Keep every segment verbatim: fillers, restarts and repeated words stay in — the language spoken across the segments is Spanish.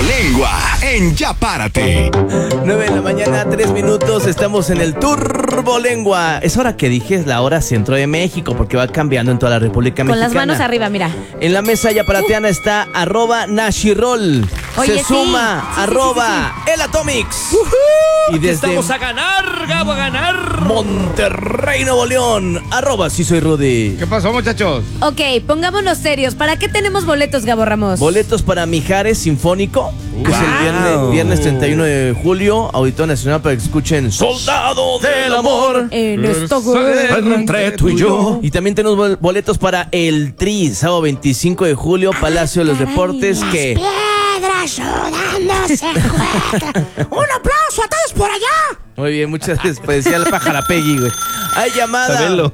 Turbolengua en Ya Párate. nueve de la mañana, tres minutos, estamos en el Turbolengua. Es hora que dije, es la hora centro de México, porque va cambiando en toda la República Con Mexicana. las manos arriba, mira. En la mesa yaparateana uh. está arroba Nashirol. Oye, Se suma sí. Sí, arroba sí, sí, sí. El Atomix. Uh-huh. Y desde Estamos a ganar, Gabo, a ganar. Monterrey, Nuevo León, arroba Sí Soy Rudy. ¿Qué pasó, muchachos? Ok, pongámonos serios. ¿Para qué tenemos boletos, Gabo Ramos? Boletos para Mijares Sinfónico, que Wow. es el viernes, viernes treinta y uno de julio, Auditorio Nacional, para que escuchen Soldado del Amor. En esta guerra entre tú y yo. Y también tenemos boletos para el Tri, sábado veinticinco de julio, Palacio de los caray. Deportes, que... Piedras sudando se encuentran. Un aplauso a todos por allá. Muy bien, muchas gracias. Parecía el pajarapegui, güey. Hay llamada. Sabelo.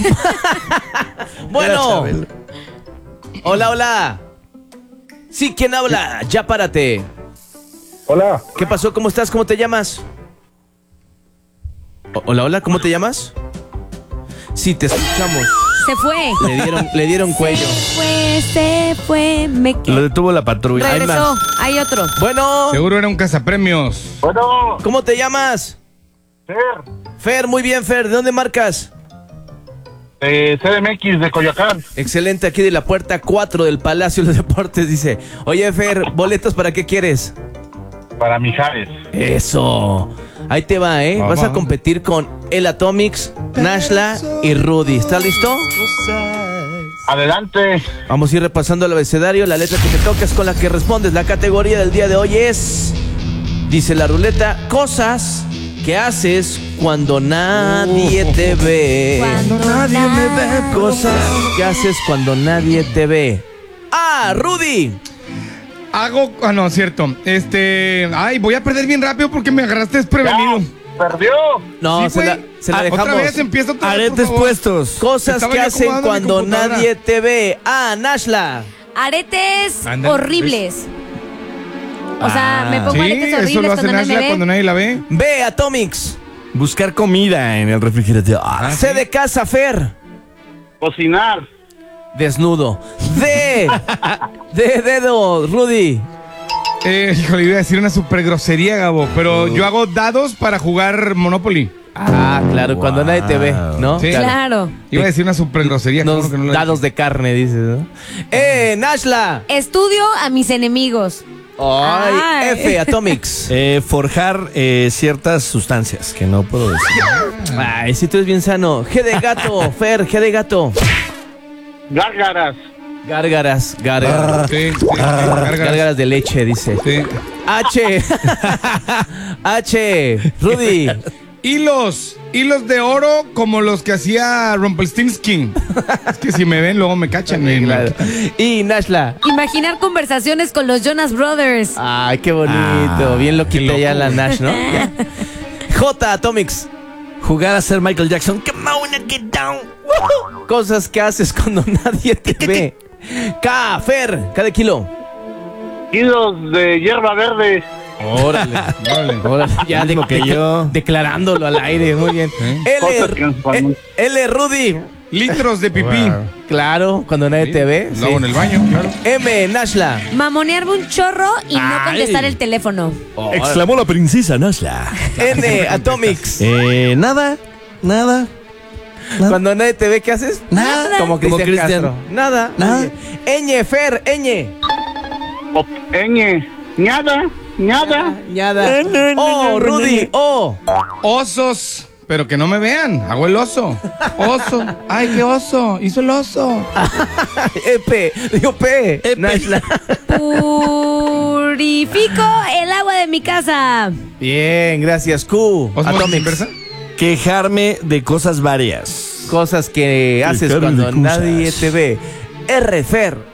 Bueno. Hola, hola. Sí, ¿quién habla? Ya párate. Hola, ¿Qué pasó? ¿Cómo estás? ¿Cómo te llamas? O- hola, hola, ¿cómo te llamas? Sí, te escuchamos. Se fue. Le dieron, le dieron cuello. Se fue, se fue, me Lo quedé. detuvo la patrulla. Hay Regresó. más. Hay otro. Bueno, Seguro era un cazapremios. bueno, ¿cómo te llamas? Fer, Fer, muy bien, Fer. ¿De dónde marcas? de C D M X de Coyoacán. Excelente, aquí de la puerta cuatro del Palacio de los Deportes, dice. Oye, Fer, ¿boletos para qué quieres? Para Mijares. Eso. Ahí te va, ¿eh? Vamos. Vas a competir con El Atomix, Nashla y Rudy. ¿Estás listo? Adelante. Vamos a ir repasando el abecedario. La letra que te toca es con la que respondes. La categoría del día de hoy es... Dice la ruleta, cosas que haces cuando nadie te ve. Cuando nadie me ve. Cosas que haces cuando nadie te ve. ¡Ah, Rudy! Hago. Ah, no, cierto. Este. Ay, voy a perder bien rápido porque me agarraste desprevenido. Ya, perdió. No, Sí, se güey. la, se la Ah, dejamos. Otra vez empiezo otra vez, por Aretes favor. puestos. Cosas Estaba que yo hacen acomodando mi cuando computadora. nadie te ve. Ah, Nashla. Aretes Ándale, horribles. O sea, Ah. me pongo Sí, aretes eso horribles lo hace cuando nadie me Nashla ve. cuando nadie la ve. B, Atomix. Buscar comida en el refrigerador. Ah, C sí. de casa, Fer. Cocinar. Desnudo. D. De dedo, Rudy. Eh, híjole, iba a decir una super grosería, Gabo, pero yo hago dados para jugar Monopoly. Ah, claro, cuando nadie te ve, ¿no? Sí. Claro. Iba a decir una super grosería. Los que no lo dados de carne, dices, ¿no? Eh, Nashla. Estudio a mis enemigos. Ay, Ay. F, Atomix. Eh, forjar eh, ciertas sustancias que no puedo decir. Ay, si tú eres bien sano. G de gato, Fer, G de gato. Gárgaras. Gárgaras, gárgaras. Sí, sí, gárgaras. Gárgaras de leche, dice. Sí. H. H. Rudy. Hilos, hilos de oro como los que hacía Rumpelstiltskin. Es que si me ven luego me cachan. y me- Claro. Y Nashla. Imaginar conversaciones con los Jonas Brothers. Ay, qué bonito. Ah, bien lo qué quita ya loco, la güey. Nash, ¿no? Ya. J, Atomix. Jugar a ser Michael Jackson. Come on, get down. Cosas que haces cuando nadie te ve. K, Fer, cada kilo. Kilos de hierba verde. Órale. Órale. Órale. Ya Mismo de- que yo. declarándolo al aire, muy bien. Cosas que L, nos podemos- eh, L, Rudy. Litros de pipí. Claro, cuando nadie te ve. Lo hago sí. en el baño, claro. M, Nashla. Mamonearme un chorro y no Ay. contestar el teléfono. Exclamó la princesa Nashla. N, Atomix. Eh, nada, nada. Cuando nadie te ve, ¿qué haces? Nada. Como Como Cristian Cristian. Castro. Nada. Nada. Ñ, Fer, Ñ. Op- Ñ. Nada. Nada. Nada. O, Rudy, O. Osos. Pero que no me vean. Hago el oso. Oso. Ay, qué oso. Hizo el oso. E, P. Digo P. Nashla. Purifico el agua de mi casa. Bien, gracias. Q. ¿Osmosis Atomix. inversa? Quejarme de cosas varias. Cosas que haces Quejarme cuando de cosas. nadie te ve. R, Fer.